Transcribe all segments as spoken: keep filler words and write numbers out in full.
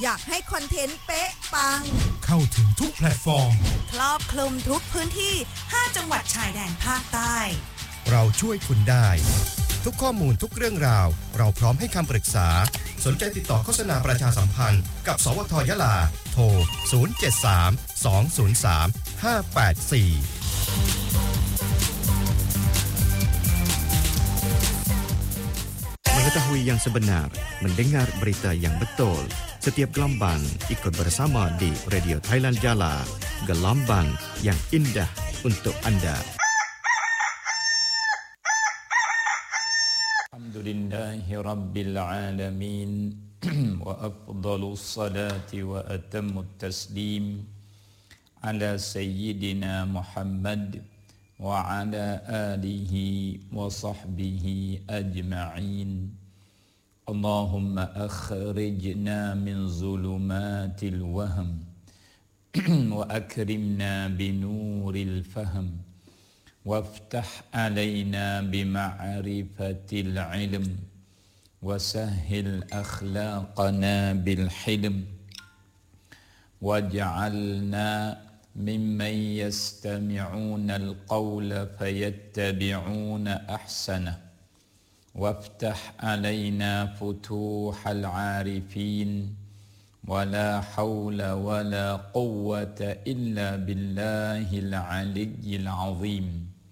อยากให้คอนเทนต์เป๊ะปังเข้าถึงทุกแพลตฟอร์มครอบคลุมทุกพื้นที่ห้าจังหวัดชายแดนภาคใต้เราช่วยคุณได้ทุกข้อมูลทุกเรื่องราวเราพร้อมให้คำปรึกษาสนใจติดต่อโฆษณาประชาสัมพันธ์กับสวทยะลาโทรศูนย์ เจ็ด สาม สอง ศูนย์ สาม ห้า แปด สี่ Mengetahui yang sebenar, mendengar berita yang betul. Setiap gelombang ikut bersama di Radio Thailand Jala, gelombang yang indah untuk anda. Alhamdulillahi Rabbil Alamin wa afdalus salati wa atammut taslim ala Sayyidina Muhammad وعلى آله وصحبه أجمعين اللهم أخرجنا من ظلمات الوهم وأكرمنا بنور الفهم وافتح علينا بمعرفة العلم وسهل أخلاقنا بالحلم واجعلنا ممن يستمعون القول فيتبعون أحسنه وافتح علينا فتوح العارفين ولا حول ولا قوة إلا بالله العلي العظيم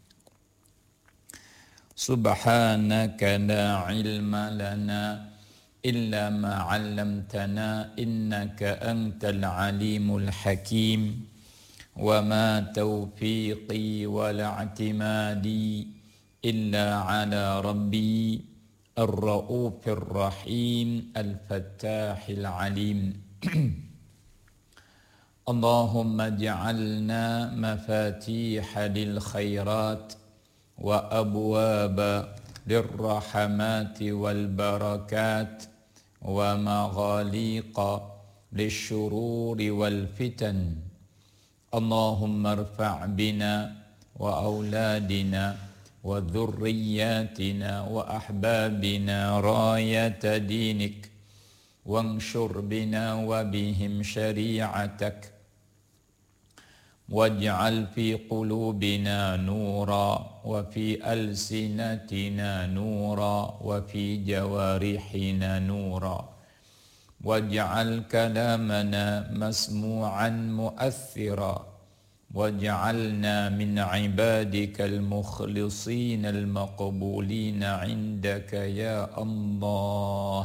سبحانك لا علم لنا إلا ما علمتنا إنك أنت العليم الحكيم وما توفيقي ولا اعتمادي إلا على ربي الرؤوف الرحيم الفتاح العليم اللهم اجعلنا مفاتيح للخيرات وأبواب للرحمات والبركات ومغاليق للشرور والفتن اللهم ارفع بنا وأولادنا وذرياتنا وأحبابنا راية دينك وانشر بنا وبهم شريعتك واجعل في قلوبنا نورا وفي ألسنتنا نورا وفي جوارحنا نورا واجعل كلامنا مسموعا مؤثرا واجعلنا من عبادك المخلصين المقبولين عندك يا الله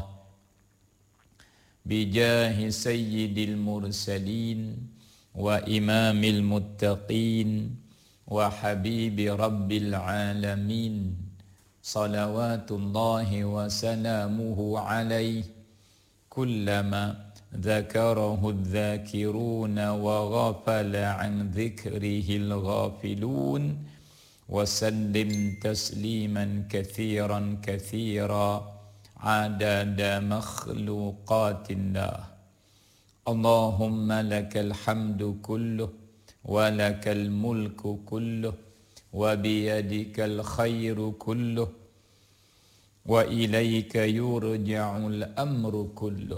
بجاه سيد المرسلين وإمام المتقين وحبيب رب العالمين صلوات الله وسلامه عليه كلما ذكره الذاكرون وغفل عن ذكره الغافلون وسلم تسليما كثيرا كثيرا عدد مخلوقات الله اللهم لك الحمد كله ولك الملك كله وبيدك الخير كله وإليك يرجع الأمر كله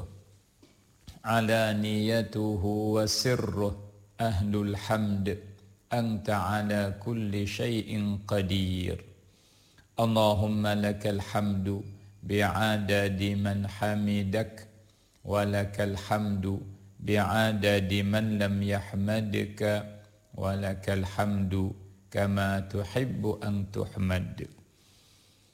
علانيته وسره أهل الحمد أنت على كل شيء قدير اللهم لك الحمد بعدد من حمدك ولك الحمد بعدد من لم يحمدك ولك الحمد كما تحب أن تحمد